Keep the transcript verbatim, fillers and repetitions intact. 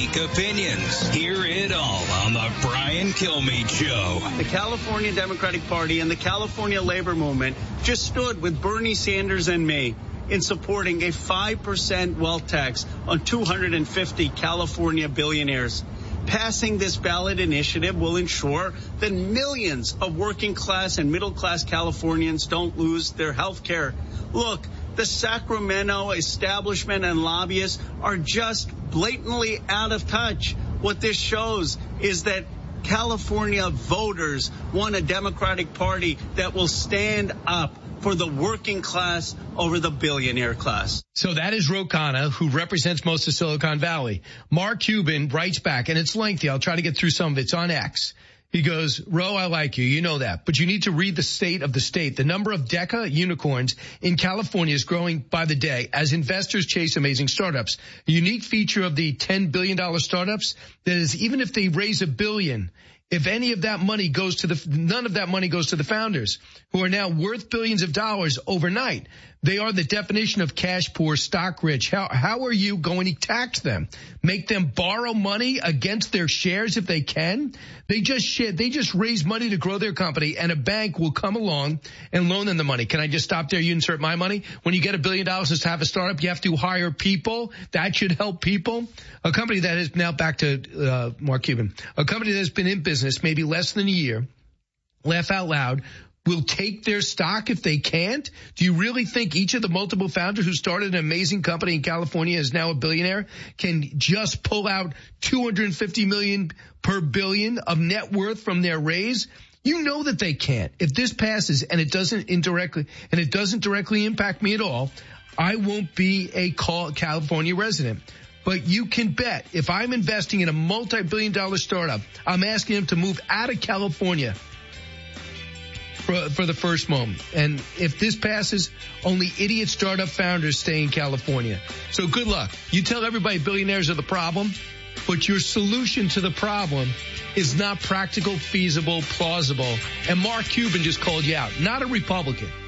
unique opinions. Hear it all on the Brian Kilmeade Show. The California Democratic Party and the California labor movement just stood with Bernie Sanders and me in supporting a five percent wealth tax on two hundred fifty California billionaires. Passing this ballot initiative will ensure that millions of working class and middle class Californians don't lose their health care. Look, the Sacramento establishment and lobbyists are just blatantly out of touch. What this shows is that California voters want a Democratic Party that will stand up for the working class over the billionaire class. So that is Ro Khanna, who represents most of Silicon Valley. Mark Cuban writes back, and it's lengthy. I'll try to get through some of it. It's on X. He goes, Ro, I like you. You know that. But you need to read the state of the state. The number of Deca unicorns in California is growing by the day as investors chase amazing startups. A unique feature of the ten billion dollars startups that is even if they raise a billion, if any of that money goes to the, none of that money goes to the founders who are now worth billions of dollars overnight. They are the definition of cash poor, stock rich. How, how are you going to tax them? Make them borrow money against their shares if they can? They just shit, they just raise money to grow their company and a bank will come along and loan them the money. Can I just stop there? You insert my money. When you get a billion dollars to have a startup, you have to hire people. That should help people. A company that is now back to, uh, Mark Cuban, a company that has been in business maybe less than a year, laugh out loud, will take their stock if they can't? Do you really think each of the multiple founders who started an amazing company in California is now a billionaire can just pull out two hundred fifty million per billion of net worth from their raise? You know that they can't. If this passes and it doesn't indirectly, and it doesn't directly impact me at all, I won't be a California resident. But you can bet if I'm investing in a multi-billion dollar startup, I'm asking them to move out of California For, for the first moment. And if this passes, only idiot startup founders stay in California. So good luck. You tell everybody billionaires are the problem, but your solution to the problem is not practical, feasible, plausible. And Mark Cuban just called you out, not a Republican.